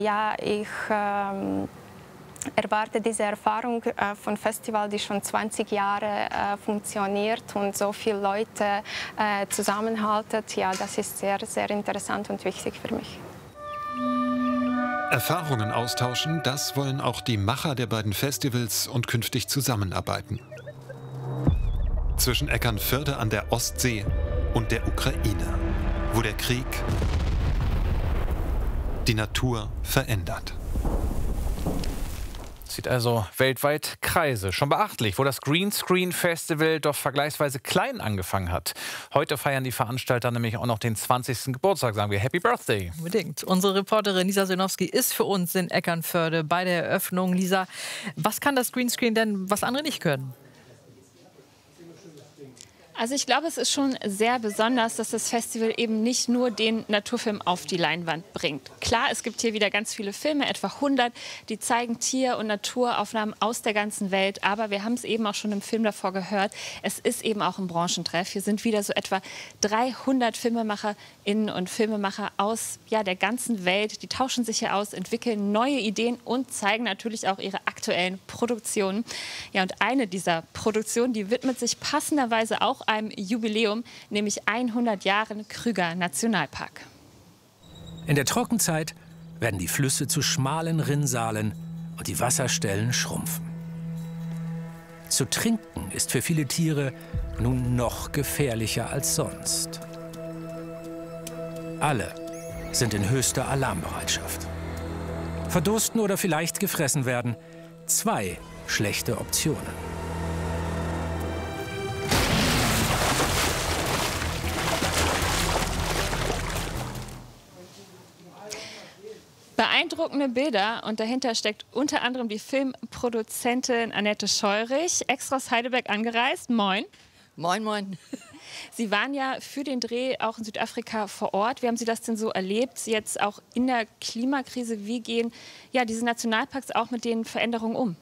Ja, ich erwarte diese Erfahrung von Festival, die schon 20 Jahre funktioniert und so viele Leute zusammenhaltet. Ja, das ist sehr, sehr interessant und wichtig für mich. Erfahrungen austauschen, das wollen auch die Macher der beiden Festivals und künftig zusammenarbeiten. Zwischen Eckernförde an der Ostsee und der Ukraine, wo der Krieg die Natur verändert. Zieht also weltweit Kreise. Schon beachtlich, wo das Greenscreen Festival doch vergleichsweise klein angefangen hat. Heute feiern die Veranstalter nämlich auch noch den 20. Geburtstag. Sagen wir Happy Birthday. Unbedingt. Unsere Reporterin Lisa Sönowski ist für uns in Eckernförde bei der Eröffnung. Lisa, was kann das Greenscreen denn, was andere nicht können? Also ich glaube, es ist schon sehr besonders, dass das Festival eben nicht nur den Naturfilm auf die Leinwand bringt. Klar, es gibt hier wieder ganz viele Filme, etwa 100, die zeigen Tier- und Naturaufnahmen aus der ganzen Welt. Aber wir haben es eben auch schon im Film davor gehört, es ist eben auch ein Branchentreff. Hier sind wieder so etwa 300 Filmemacherinnen und Filmemacher aus der ganzen Welt. Die tauschen sich hier aus, entwickeln neue Ideen und zeigen natürlich auch ihre aktuellen Produktionen. Ja, und eine dieser Produktionen, die widmet sich passenderweise auch einem Jubiläum, nämlich 100 Jahren Krüger Nationalpark. In der Trockenzeit werden die Flüsse zu schmalen Rinnsalen und die Wasserstellen schrumpfen. Zu trinken ist für viele Tiere nun noch gefährlicher als sonst. Alle sind in höchster Alarmbereitschaft. Verdursten oder vielleicht gefressen werden. Zwei schlechte Optionen. Beeindruckende Bilder und dahinter steckt unter anderem die Filmproduzentin Annette Scheurich, extra aus Heidelberg angereist. Moin. Moin, moin. Sie waren ja für den Dreh auch in Südafrika vor Ort. Wie haben Sie das denn so erlebt, jetzt auch in der Klimakrise? Wie gehen diese Nationalparks auch mit den Veränderungen um?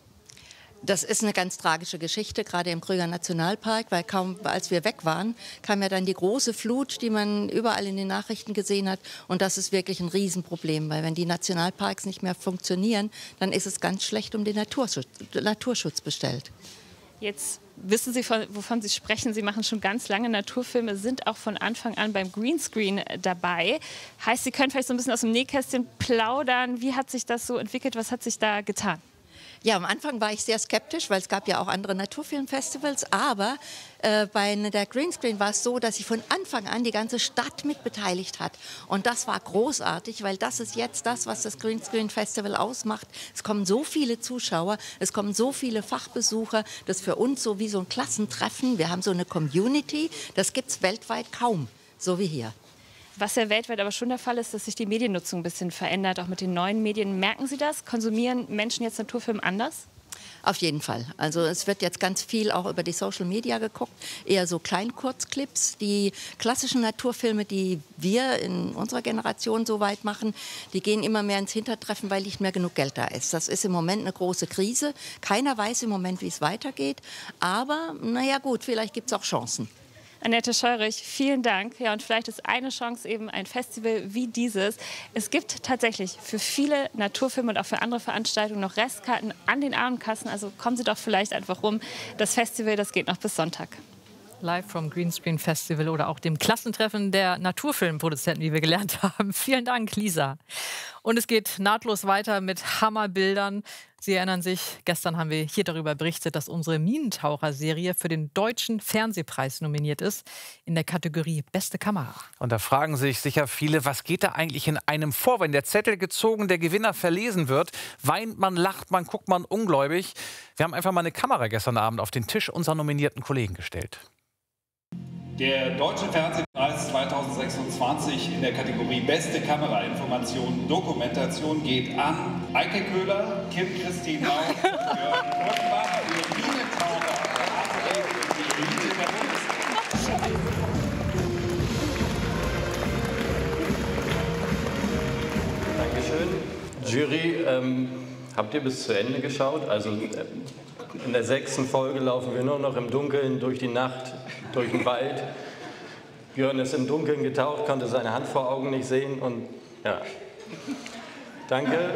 Das ist eine ganz tragische Geschichte, gerade im Krüger Nationalpark, weil kaum als wir weg waren, kam ja dann die große Flut, die man überall in den Nachrichten gesehen hat. Und das ist wirklich ein Riesenproblem, weil wenn die Nationalparks nicht mehr funktionieren, dann ist es ganz schlecht um den Naturschutz bestellt. Jetzt wissen Sie, wovon Sie sprechen. Sie machen schon ganz lange Naturfilme, sind auch von Anfang an beim Greenscreen dabei. Heißt, Sie können vielleicht so ein bisschen aus dem Nähkästchen plaudern. Wie hat sich das so entwickelt? Was hat sich da getan? Ja, am Anfang war ich sehr skeptisch, weil es gab ja auch andere Naturfilmfestivals, aber bei der Greenscreen war es so, dass sich von Anfang an die ganze Stadt mitbeteiligt hat. Und das war großartig, weil das ist jetzt das, was das Greenscreen Festival ausmacht. Es kommen so viele Zuschauer, es kommen so viele Fachbesucher, das ist für uns so wie so ein Klassentreffen. Wir haben so eine Community, das gibt es weltweit kaum, so wie hier. Was ja weltweit aber schon der Fall ist, dass sich die Mediennutzung ein bisschen verändert, auch mit den neuen Medien. Merken Sie das? Konsumieren Menschen jetzt Naturfilm anders? Auf jeden Fall. Also es wird jetzt ganz viel auch über die Social Media geguckt, eher so Kleinkurzclips. Die klassischen Naturfilme, die wir in unserer Generation so weit machen, die gehen immer mehr ins Hintertreffen, weil nicht mehr genug Geld da ist. Das ist im Moment eine große Krise. Keiner weiß im Moment, wie es weitergeht. Aber naja gut, vielleicht gibt es auch Chancen. Annette Scheurich, vielen Dank. Ja, und vielleicht ist eine Chance eben ein Festival wie dieses. Es gibt tatsächlich für viele Naturfilme und auch für andere Veranstaltungen noch Restkarten an den Abendkassen. Also kommen Sie doch vielleicht einfach rum. Das Festival, das geht noch bis Sonntag. Live vom Greenscreen Festival oder auch dem Klassentreffen der Naturfilmproduzenten, wie wir gelernt haben. Vielen Dank, Lisa. Und es geht nahtlos weiter mit Hammerbildern. Sie erinnern sich, gestern haben wir hier darüber berichtet, dass unsere Minentaucher-Serie für den Deutschen Fernsehpreis nominiert ist in der Kategorie Beste Kamera. Und da fragen sich sicher viele, was geht da eigentlich in einem vor, wenn der Zettel gezogen, der Gewinner verlesen wird? Weint man, lacht man, guckt man ungläubig? Wir haben einfach mal eine Kamera gestern Abend auf den Tisch unserer nominierten Kollegen gestellt. Der Deutsche Fernsehpreis 2026 in der Kategorie Beste Kamerainformation Dokumentation geht an Eike Köhler, Kim-Christine Lau und Jörg Röttbach für Minentaucher, die Elite der Bundesliga. Dankeschön. Jury, habt ihr bis zu Ende geschaut? Also in der 6. Folge laufen wir nur noch im Dunkeln durch die Nacht, durch den Wald. Jörn ist im Dunkeln getaucht, konnte seine Hand vor Augen nicht sehen und ja. Danke.